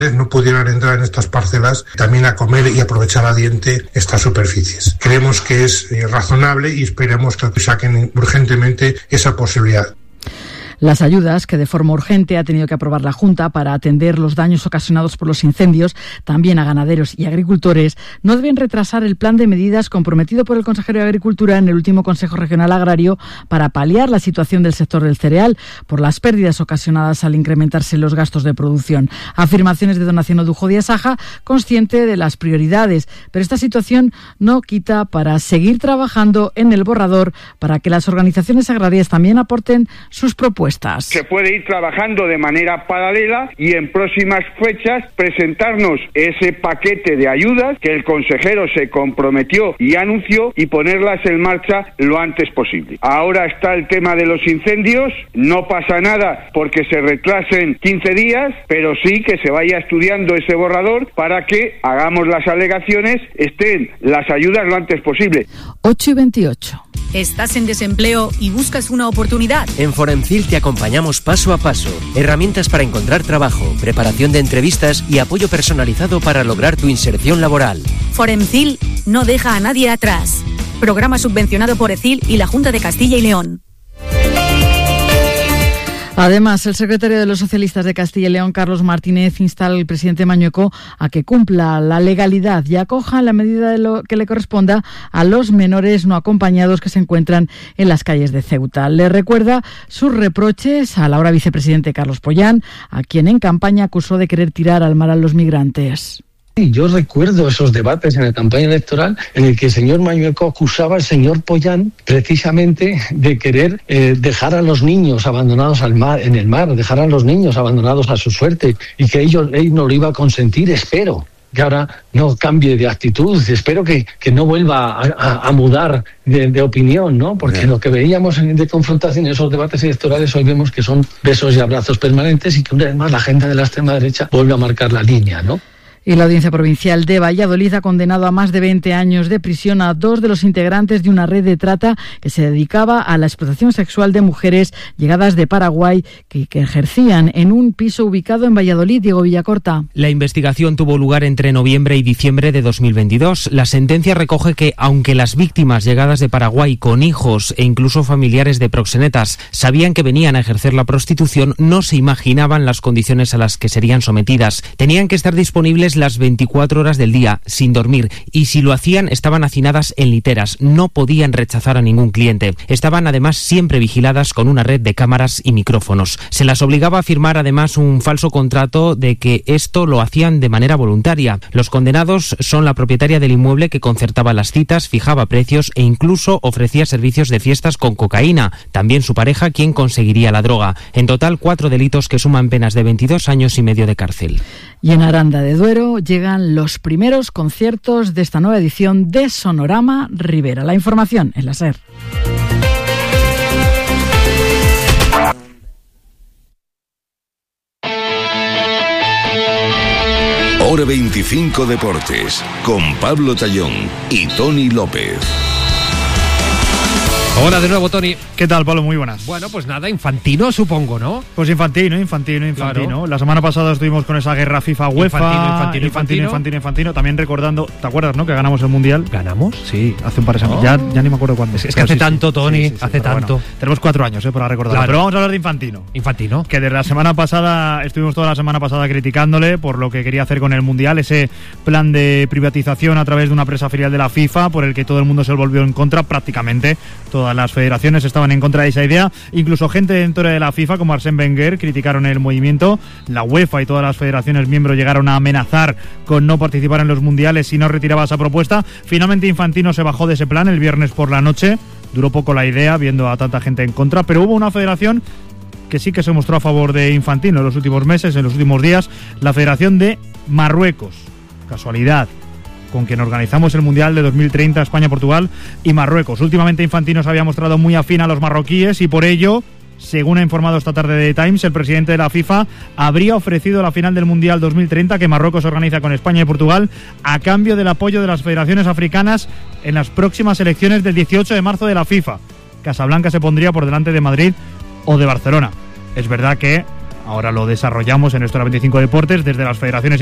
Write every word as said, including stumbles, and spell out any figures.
no pudieran entrar en estas parcelas también a comer y aprovechar a diente estas superficies. Creemos que es eh, razonable y esperemos que saquen urgentemente esa posibilidad. Las ayudas que de forma urgente ha tenido que aprobar la Junta para atender los daños ocasionados por los incendios, también a ganaderos y agricultores, no deben retrasar el plan de medidas comprometido por el consejero de Agricultura en el último Consejo Regional Agrario para paliar la situación del sector del cereal por las pérdidas ocasionadas al incrementarse los gastos de producción. Afirmaciones de Donación Odujo Díaz Saja, consciente de las prioridades, pero esta situación no quita para seguir trabajando en el borrador para que las organizaciones agrarias también aporten sus propuestas. Se puede ir trabajando de manera paralela y en próximas fechas presentarnos ese paquete de ayudas que el consejero se comprometió y anunció y ponerlas en marcha lo antes posible. Ahora está el tema de los incendios, no pasa nada porque se retrasen quince días, pero sí que se vaya estudiando ese borrador para que hagamos las alegaciones, estén las ayudas lo antes posible. ocho y veintiocho. ¿Estás en desempleo y buscas una oportunidad? En Foremcil te acompañamos paso a paso. Herramientas para encontrar trabajo, preparación de entrevistas y apoyo personalizado para lograr tu inserción laboral. Foremcil no deja a nadie atrás. Programa subvencionado por E C I L y la Junta de Castilla y León. Además, el secretario de los socialistas de Castilla y León, Carlos Martínez, insta al presidente Mañueco a que cumpla la legalidad y acoja en la medida de lo que le corresponda a los menores no acompañados que se encuentran en las calles de Ceuta. Le recuerda sus reproches al ahora vicepresidente Carlos Pollán, a quien en campaña acusó de querer tirar al mar a los migrantes. Yo recuerdo esos debates en la campaña electoral en el que el señor Mañueco acusaba al señor Pollán precisamente de querer eh, dejar a los niños abandonados al mar, en el mar, dejar a los niños abandonados a su suerte y que ellos, él no lo iba a consentir. Espero que ahora no cambie de actitud, espero que, que no vuelva a, a, a mudar de, de opinión, ¿no? Porque yeah. lo que veíamos de confrontación en esos debates electorales hoy vemos que son besos y abrazos permanentes y que una vez más la agenda de la extrema derecha vuelve a marcar la línea, ¿no? Y la Audiencia Provincial de Valladolid ha condenado a más de veinte años de prisión a dos de los integrantes de una red de trata que se dedicaba a la explotación sexual de mujeres llegadas de Paraguay que, que ejercían en un piso ubicado en Valladolid. Diego Villacorta. La investigación tuvo lugar entre noviembre y diciembre de dos mil veintidós. La sentencia recoge que, aunque las víctimas llegadas de Paraguay con hijos e incluso familiares de proxenetas sabían que venían a ejercer la prostitución, no se imaginaban las condiciones a las que serían sometidas. Tenían que estar disponibles las veinticuatro horas del día, sin dormir, y si lo hacían estaban hacinadas en literas, no podían rechazar a ningún cliente. Estaban además siempre vigiladas con una red de cámaras y micrófonos. Se las obligaba a firmar además un falso contrato de que esto lo hacían de manera voluntaria. Los condenados son la propietaria del inmueble que concertaba las citas, fijaba precios e incluso ofrecía servicios de fiestas con cocaína. También su pareja, quien conseguiría la droga. En total, cuatro delitos que suman penas de veintidós años y medio de cárcel. Y en Aranda de Duero llegan los primeros conciertos de esta nueva edición de Sonorama Ribera. La información en la SER. Hora veinticinco Deportes, con Pablo Tallón y Tony López. Hola de nuevo, Tony. ¿Qué tal, Pablo? Muy buenas. Bueno, pues nada, Infantino, supongo, ¿no? Pues Infantino, Infantino, Infantino. Claro. La semana pasada estuvimos con esa guerra FIFA UEFA. Infantino, Infantino, Infantino, Infantino, Infantino. También recordando, ¿te acuerdas, no? Que ganamos el Mundial. ¿Ganamos? Sí, hace un par de semanas. Oh. Ya, ya ni me acuerdo cuándo. Es, es que hace sí, tanto, sí, Tony, sí, sí, sí, hace tanto. Bueno, tenemos cuatro años, ¿eh? Para recordarlo. Claro. Pero vamos a hablar de Infantino. Infantino. Que desde la semana pasada, estuvimos toda la semana pasada criticándole por lo que quería hacer con el Mundial, ese plan de privatización a través de una empresa filial de la FIFA, por el que todo el mundo se volvió en contra, prácticamente todas las federaciones estaban en contra de esa idea, incluso gente dentro de la FIFA como Arsène Wenger criticaron el movimiento, la UEFA y todas las federaciones miembros llegaron a amenazar con no participar en los mundiales si no retiraba esa propuesta. Finalmente Infantino se bajó de ese plan el viernes por la noche, duró poco la idea viendo a tanta gente en contra, pero hubo una federación que sí que se mostró a favor de Infantino en los últimos meses, en los últimos días, la Federación de Marruecos. Casualidad, con quien organizamos el Mundial de dos mil treinta, España, Portugal y Marruecos. Últimamente Infantino se había mostrado muy afín a los marroquíes y por ello, según ha informado esta tarde The Times, el presidente de la FIFA habría ofrecido la final del Mundial dos mil treinta que Marruecos organiza con España y Portugal a cambio del apoyo de las federaciones africanas en las próximas elecciones del dieciocho de marzo de la FIFA. Casablanca se pondría por delante de Madrid o de Barcelona. Es verdad que Ahora lo desarrollamos en Esto era veinticinco Deportes desde las federaciones